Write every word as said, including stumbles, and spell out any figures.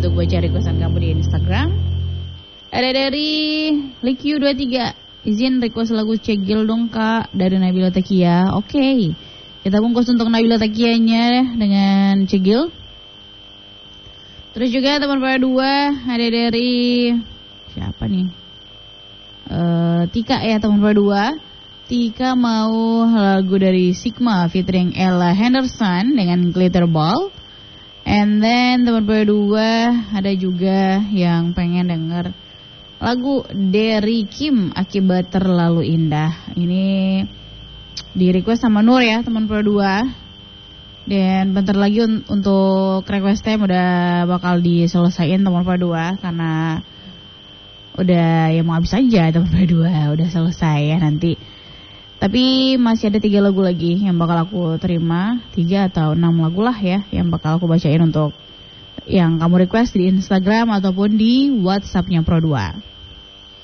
untuk baca requestan kamu di Instagram. Ada dari Likyu dua puluh tiga, izin request lagu Cegil dong kak dari Nabila Takia. Oke, okay. Kita bungkus untuk Nabila Takianya dengan Cegil. Terus juga teman pada dua ada dari siapa nih? Uh, Tika ya teman pada dua. Tika mau lagu dari Sigma featuring Ella Henderson dengan Glitter Ball. And then teman pada dua ada juga yang pengen denger lagu dari Kim Akibat Terlalu Indah. Ini di request sama Nur ya teman pada dua. Dan bentar lagi un- untuk request time udah bakal diselesain teman pada dua, karena udah ya mau habis aja teman pada dua, udah selesai ya nanti. Tapi masih ada tiga lagu lagi yang bakal aku terima, tiga atau enam lagu lah ya yang bakal aku bacain untuk yang kamu request di Instagram ataupun di WhatsAppnya Pro dua.